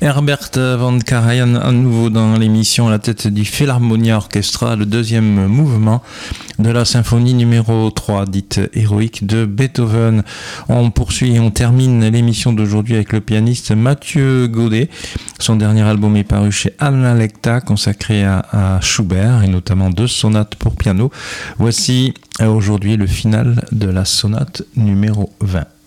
Herbert von Karajan, à nouveau dans l'émission à la tête du Philharmonia Orchestra, le deuxième mouvement de la symphonie numéro 3, dite héroïque de Beethoven. On poursuit et on termine l'émission d'aujourd'hui avec le pianiste Mathieu Gaudet. Son dernier album est paru chez Analecta, consacré à Schubert et notamment 2 sonates pour piano. Voici aujourd'hui le final de la sonate numéro 20.